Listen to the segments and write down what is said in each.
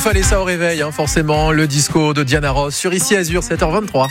fallait ça au réveil, forcément, le disco de Diana Ross sur Ici Azur, 7h23.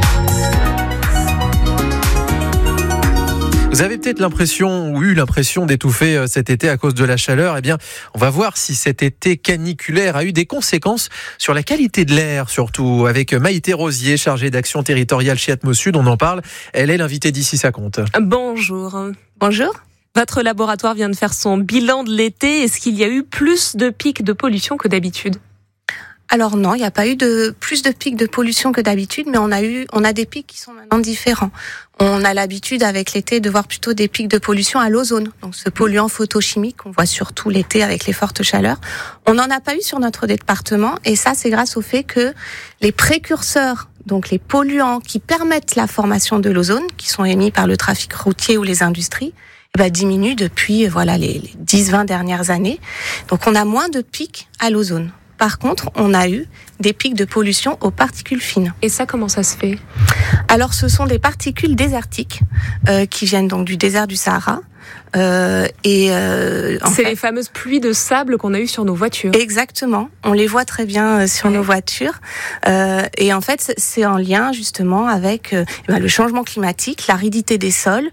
Vous avez peut-être eu l'impression d'étouffer cet été à cause de la chaleur. Eh bien, on va voir si cet été caniculaire a eu des conséquences sur la qualité de l'air, surtout avec Maïté Rosier, chargée d'action territoriale chez Atmosud. On en parle. Elle est l'invitée d'Ici ça compte. Bonjour. Bonjour. Votre laboratoire vient de faire son bilan de l'été. Est-ce qu'il y a eu plus de pics de pollution que d'habitude ? Alors non, il n'y a pas eu plus de pics de pollution que d'habitude, mais on a des pics qui sont maintenant différents. On a l'habitude avec l'été de voir plutôt des pics de pollution à l'ozone, donc ce polluant photochimique qu'on voit surtout l'été avec les fortes chaleurs. On n'en a pas eu sur notre département, et ça c'est grâce au fait que les précurseurs, donc les polluants qui permettent la formation de l'ozone, qui sont émis par le trafic routier ou les industries, diminuent depuis les 10-20 dernières années. Donc on a moins de pics à l'ozone. Par contre, on a eu des pics de pollution aux particules fines. Et ça, comment ça se fait ? Alors, ce sont des particules désertiques qui viennent donc du désert du Sahara. C'est les fameuses pluies de sable qu'on a eues sur nos voitures. Exactement, on les voit très bien sur nos voitures. Et en fait, c'est en lien justement avec le changement climatique, l'aridité des sols,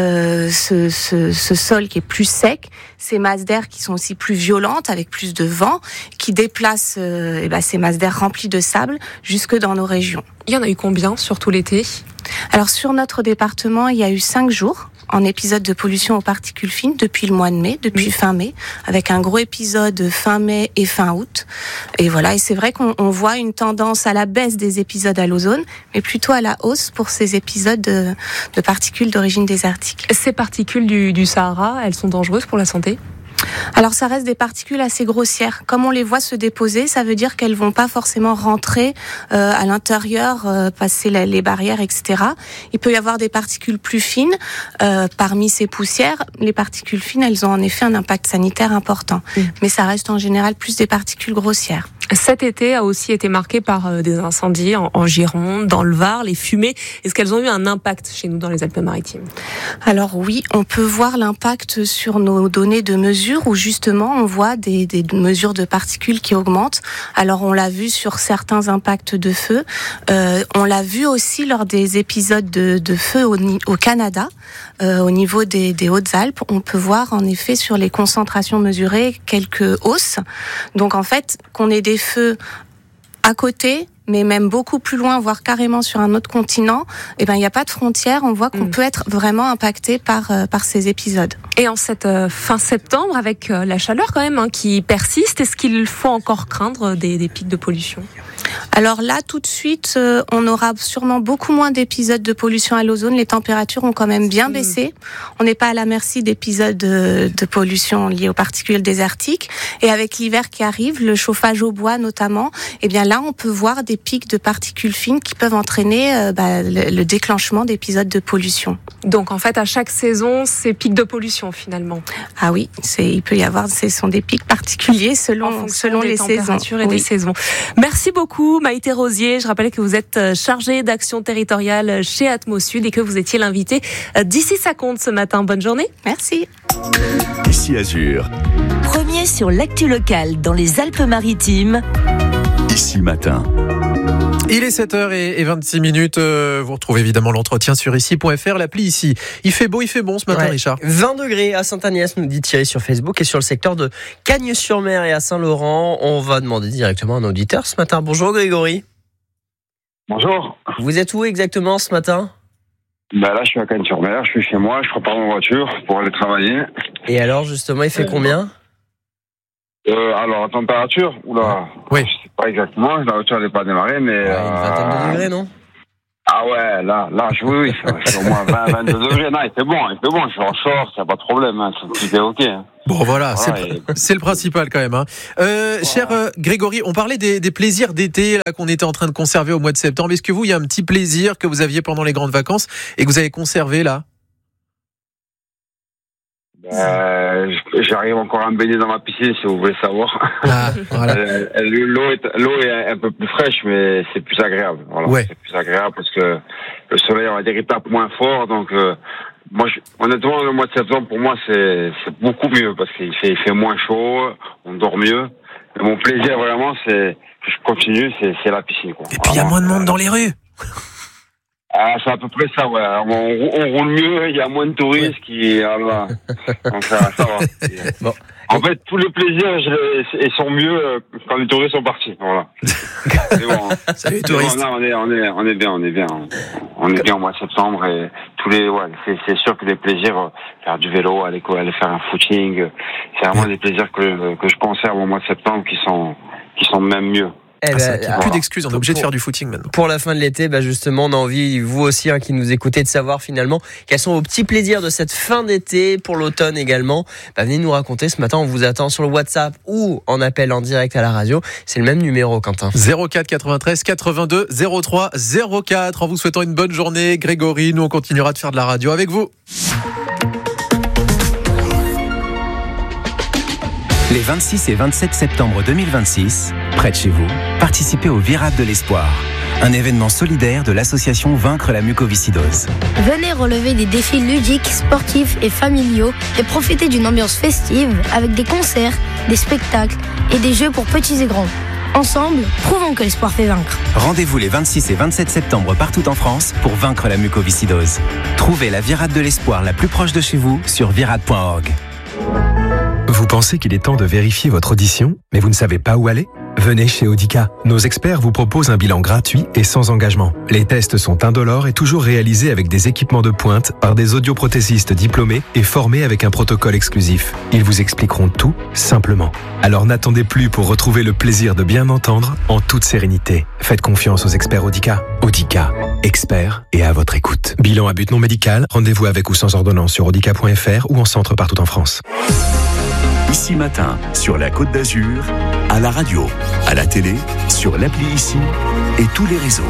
ce sol qui est plus sec, ces masses d'air qui sont aussi plus violentes, avec plus de vent, qui déplacent ces masses d'air remplies de sable jusque dans nos régions. Il y en a eu combien sur tout l'été ? Alors sur notre département, il y a eu 5 jours en épisode de pollution aux particules fines depuis le mois de mai, depuis fin mai, avec un gros épisode fin mai et fin août. Et voilà, et c'est vrai qu'on voit une tendance à la baisse des épisodes à l'ozone, mais plutôt à la hausse pour ces épisodes de particules d'origine désertique. Ces particules du Sahara, elles sont dangereuses pour la santé ? Alors ça reste des particules assez grossières. Comme on les voit se déposer, ça veut dire qu'elles vont pas forcément rentrer à l'intérieur, passer les barrières, etc. Il peut y avoir des particules plus fines. Parmi ces poussières, les particules fines, elles ont en effet un impact sanitaire important. Mais ça reste en général plus des particules grossières. Cet été a aussi été marqué par des incendies en Gironde, dans le Var, les fumées. Est-ce qu'elles ont eu un impact chez nous dans les Alpes-Maritimes ? Alors oui, on peut voir l'impact sur nos données de mesure où justement on voit des mesures de particules qui augmentent. Alors on l'a vu sur certains impacts de feu. On l'a vu aussi lors des épisodes de feu au Canada, au niveau des Hautes-Alpes. On peut voir en effet sur les concentrations mesurées quelques hausses. Donc en fait, qu'on ait des feux à côté, mais même beaucoup plus loin, voire carrément sur un autre continent, il n'y a pas de frontière. On voit qu'on peut être vraiment impacté par ces épisodes. Et en cette fin septembre, avec la chaleur quand même qui persiste, est-ce qu'il faut encore craindre des pics de pollution ? Alors là, tout de suite, on aura sûrement beaucoup moins d'épisodes de pollution à l'ozone. Les températures ont quand même bien baissé. On n'est pas à la merci d'épisodes de pollution liés aux particules désertiques. Et avec l'hiver qui arrive, le chauffage au bois notamment, là, on peut voir des pics de particules fines qui peuvent entraîner le déclenchement d'épisodes de pollution. Donc en fait, à chaque saison, ces pics de pollution finalement. Ah oui, il peut y avoir, ce sont des pics particuliers selon les températures et des saisons. Merci beaucoup Maïté Rosier. Je rappelle que vous êtes chargée d'action territoriale chez Atmosud et que vous étiez l'invitée d'Ici ça compte ce matin. Bonne journée. Merci. Ici Azur. Premier sur l'actu locale dans les Alpes-Maritimes. Ici matin. Il est 7h26. Vous retrouvez évidemment l'entretien sur ici.fr, l'appli Ici. Il fait beau, il fait bon ce matin, Richard. 20 degrés à Sainte-Agnès, nous dit Thierry sur Facebook, et sur le secteur de Cagnes-sur-Mer et à Saint-Laurent. On va demander directement à un auditeur ce matin. Bonjour Grégory. Bonjour. Vous êtes où exactement ce matin ? Là, je suis à Cagnes-sur-Mer, je suis chez moi, je prépare ma voiture pour aller travailler. Et alors, justement, il fait combien ? Alors, la température, oui. Je sais pas exactement, la voiture n'est pas démarrée, mais... Une vingtaine de degrés, non ? Ah ouais, là, oui, c'est au moins 22 degrés. Non, il fait bon, je suis en short, il n'y a pas de problème, tout est ok. Bon, voilà, c'est le principal quand même. Cher Grégory, on parlait des plaisirs d'été là, qu'on était en train de conserver au mois de septembre. Est-ce que il y a un petit plaisir que vous aviez pendant les grandes vacances et que vous avez conservé là ? J'arrive encore à me baigner dans ma piscine, si vous voulez savoir. Ah, voilà. L'eau est un peu plus fraîche, mais c'est plus agréable. Voilà. Ouais. C'est plus agréable parce que le soleil, on va dire, il tape moins fort. Donc, honnêtement, le mois de septembre, pour moi, c'est beaucoup mieux parce qu'il fait moins chaud, on dort mieux. mon plaisir vraiment, c'est que je continue, c'est la piscine, quoi. Et puis il y a moins de monde dans les rues. Ah, c'est à peu près ça, ouais. On roule mieux, il y a moins de touristes qui, donc ça va. Bon. En fait, tous les plaisirs, ils sont mieux quand les touristes sont partis. Voilà. C'est bon. Salut les touristes. Bon, là, on est bien. On est bien au mois de septembre et c'est sûr que les plaisirs, faire du vélo, aller faire un footing, c'est vraiment des plaisirs que je conserve au mois de septembre qui sont même mieux. Plus d'excuses, on est obligé de faire du footing maintenant. Pour la fin de l'été, justement, on a envie, vous aussi qui nous écoutez, de savoir finalement quels sont vos petits plaisirs de cette fin d'été, pour l'automne également. Venez nous raconter ce matin, on vous attend sur le WhatsApp ou en appel en direct à la radio. C'est le même numéro, Quentin. 04 93 82 03 04. En vous souhaitant une bonne journée, Grégory, nous on continuera de faire de la radio avec vous. Les 26 et 27 septembre 2026, près de chez vous, participez au Virade de l'Espoir, un événement solidaire de l'association Vaincre la mucoviscidose. Venez relever des défis ludiques, sportifs et familiaux et profiter d'une ambiance festive avec des concerts, des spectacles et des jeux pour petits et grands. Ensemble, prouvons que l'espoir fait vaincre. Rendez-vous les 26 et 27 septembre partout en France pour vaincre la mucoviscidose. Trouvez la Virade de l'Espoir la plus proche de chez vous sur virade.org. Vous pensez qu'il est temps de vérifier votre audition, mais vous ne savez pas où aller ? Venez chez Audica. Nos experts vous proposent un bilan gratuit et sans engagement. Les tests sont indolores et toujours réalisés avec des équipements de pointe par des audioprothésistes diplômés et formés avec un protocole exclusif. Ils vous expliqueront tout simplement. Alors n'attendez plus pour retrouver le plaisir de bien entendre en toute sérénité. Faites confiance aux experts Audica. Audica, experts et à votre écoute. Bilan à but non médical, rendez-vous avec ou sans ordonnance sur audica.fr ou en centre partout en France. Ici Matin, sur la Côte d'Azur, à la radio, à la télé, sur l'appli Ici et tous les réseaux.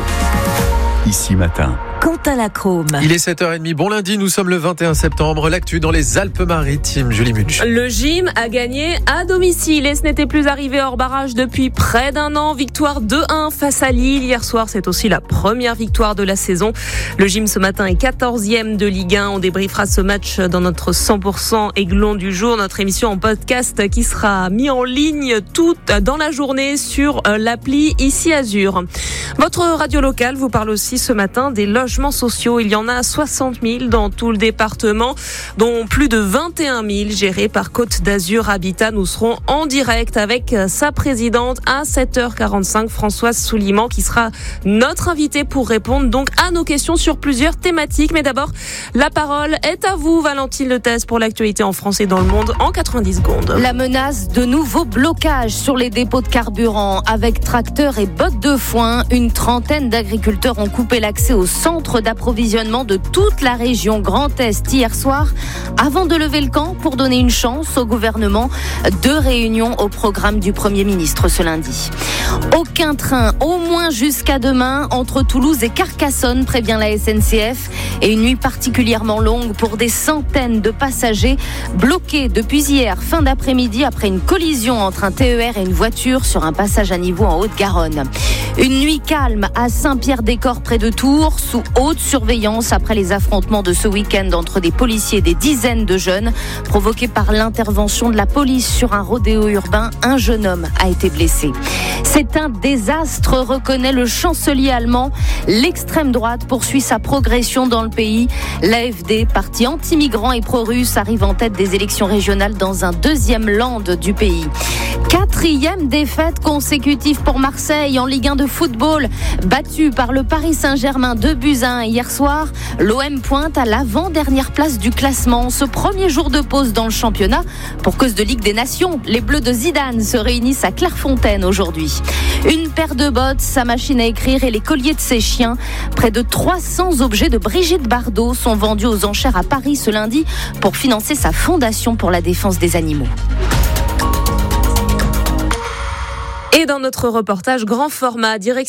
Ici Matin. Quentin Lacrome. Il est 7h30, bon lundi, nous sommes le 21 septembre. L'actu dans les Alpes-Maritimes, Julie Munch. Le gym a gagné à domicile et ce n'était plus arrivé hors barrage depuis près d'un an. Victoire 2-1 face à Lille. Hier soir, c'est aussi la première victoire de la saison. Le gym ce matin est 14e de Ligue 1. On débriefera ce match dans notre 100% Aiglon du jour, notre émission en podcast qui sera mis en ligne toute dans la journée sur l'appli Ici Azur. Votre radio locale vous parle aussi ce matin des logements sociaux. Il y en a 60 000 dans tout le département, dont plus de 21 000 gérés par Côte d'Azur Habitat. Nous serons en direct avec sa présidente à 7h45, Françoise Souliman, qui sera notre invitée pour répondre donc à nos questions sur plusieurs thématiques. Mais d'abord, la parole est à vous, Valentine Letès, pour l'actualité en France et dans le monde en 90 secondes. La menace de nouveaux blocages sur les dépôts de carburant. Avec tracteurs et bottes de foin, une trentaine d'agriculteurs ont coupé l'accès au centre d'approvisionnement de toute la région Grand Est hier soir, avant de lever le camp pour donner une chance au gouvernement. 2 réunions au programme du Premier ministre ce lundi. Aucun train, au moins jusqu'à demain, entre Toulouse et Carcassonne, prévient la SNCF. Et une nuit particulièrement longue pour des centaines de passagers bloqués depuis hier, fin d'après-midi, après une collision entre un TER et une voiture sur un passage à niveau en Haute-Garonne. Une nuit calme à Saint-Pierre-des-Corps près de Tours, sous haute surveillance après les affrontements de ce week-end entre des policiers et des dizaines de jeunes. Provoqués par l'intervention de la police sur un rodéo urbain, un jeune homme a été blessé. C'est un désastre, reconnaît le chancelier allemand. L'extrême droite poursuit sa progression dans le pays. L'AfD, parti anti-migrant et pro-russe, arrive en tête des élections régionales dans un 2e land du pays. 4e défaite consécutive pour Marseille en Ligue 1 de football. Battu par le Paris Saint-Germain 2-1 hier soir, l'OM pointe à l'avant-dernière place du classement. Ce premier jour de pause dans le championnat, pour cause de Ligue des Nations, les Bleus de Zidane se réunissent à Clairefontaine aujourd'hui. Une paire de bottes, sa machine à écrire et les colliers de ses chiens. Près de 300 objets de Brigitte Bardot sont vendus aux enchères à Paris ce lundi pour financer sa fondation pour la défense des animaux. Et dans notre reportage grand format, direction